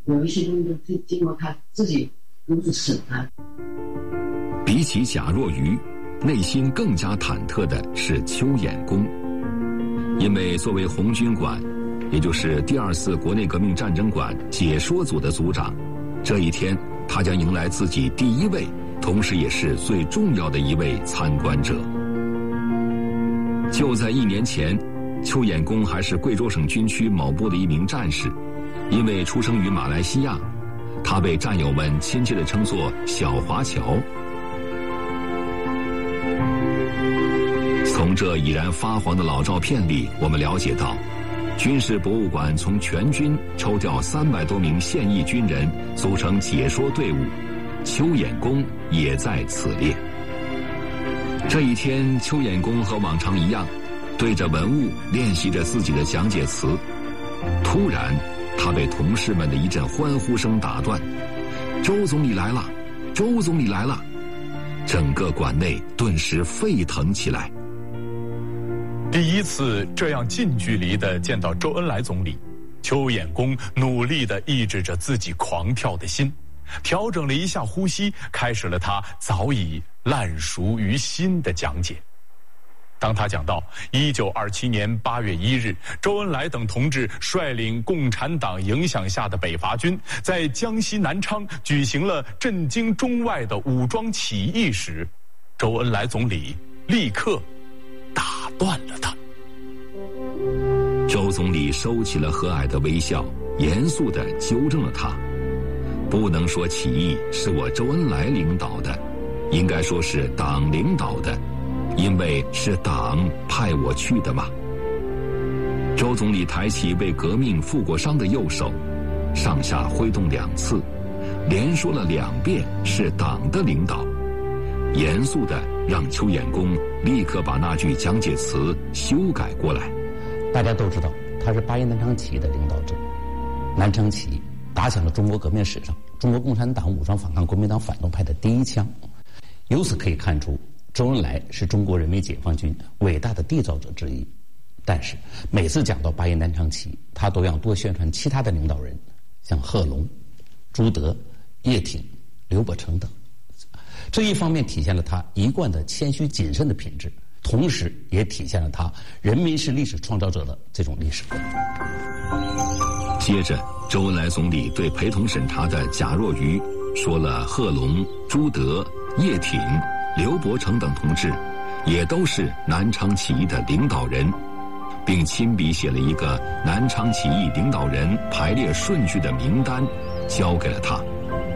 有一些东西是经过他自己如此审判。 比起贾若愚，内心更加忐忑的是邱衍公，因为作为红军馆，也就是第2次国内革命战争馆解说组的组长，这一天他将迎来自己第一位，同时也是最重要的一位参观者。就在1年前，邱衍公还是贵州省军区某部的一名战士，因为出生于马来西亚，他被战友们亲切地称作小华侨。从这已然发黄的老照片里，我们了解到，军事博物馆从全军抽调300多名现役军人组成解说队伍，邱衍公也在此列。这一天，邱衍公和往常一样，对着文物练习着自己的讲解词。突然，他被同事们的一阵欢呼声打断：“周总理来了！周总理来了！”整个馆内顿时沸腾起来。 第一次这样近距离地见到周恩来总理，邱衍公努力地抑制着自己狂跳的心，调整了一下呼吸，开始了他早已烂熟于心的讲解。当他讲到1927年8月1日，周恩来等同志率领共产党影响下的北伐军在江西南昌举行了震惊中外的武装起义时，周恩来总理立刻打断了他。 周总理收起了和蔼的微笑，严肃地纠正了他：不能说起义是我周恩来领导的，应该说是党领导的，因为是党派我去的嘛。周总理抬起为革命负过伤的右手，上下挥动2次，连说了2遍是党的领导，严肃地让邱衍公立刻把那句讲解词修改过来。 大家都知道，他是8·1南昌起义的领导者。南昌起义打响了中国革命史上中国共产党武装反抗国民党反动派的第一枪。由此可以看出，周恩来是中国人民解放军伟大的缔造者之一。但是每次讲到8·1南昌起义，他都要多宣传其他的领导人，像贺龙、朱德、叶挺、刘伯承等。这一方面体现了他一贯的谦虚谨慎的品质，同时也体现了他人民是历史创造者的这种历史观。 接着，周恩来总理对陪同审查的贾若愚说了贺龙、朱德、叶挺、刘伯承等同志也都是南昌起义的领导人，并亲笔写了一个南昌起义领导人排列顺序的名单，交给了他。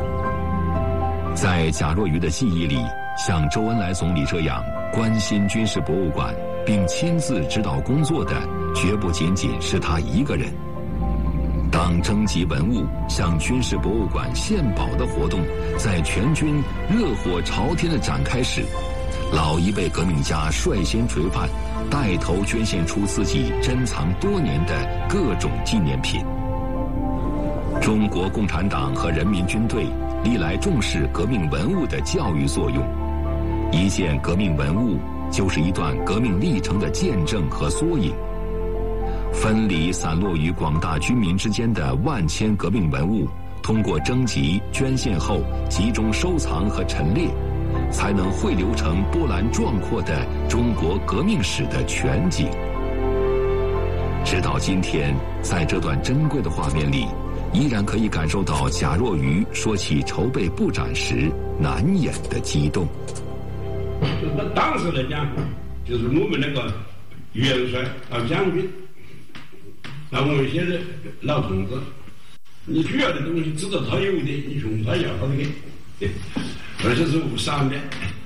在贾若愚的记忆里，像周恩来总理这样关心军事博物馆并亲自指导工作的，绝不仅仅是他一个人。当征集文物向军事博物馆献宝的活动在全军热火朝天的展开时，老一辈革命家率先垂范，带头捐献出自己珍藏多年的各种纪念品。中国共产党和人民军队历来重视革命文物的教育作用，一件革命文物就是一段革命历程的见证和缩影。分离散落于广大军民之间的万千革命文物，通过征集捐献后集中收藏和陈列，才能汇流成波澜壮阔的中国革命史的全景。直到今天，在这段珍贵的画面里，依然可以感受到贾若愚说起筹备布展时难掩的激动。 当时来讲，就是我们那个元帅老将军，那我们现在老同志，你需要的东西知道他有的，你从他要他的给，而且是无偿的。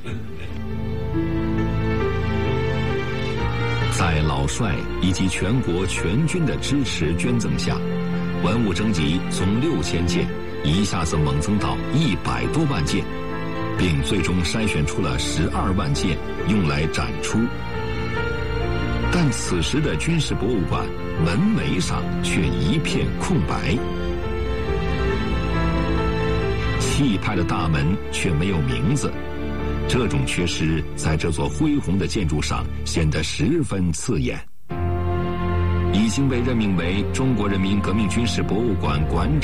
在老帅以及全国全军的支持捐赠下，文物征集从6000件一下子猛增到100多万件，并最终筛选出了12万件用来展出。但此时的军事博物馆门楣上却一片空白，气派的大门却没有名字。这种缺失在这座恢宏的建筑上显得十分刺眼。已经被任命为中国人民革命军事博物馆馆长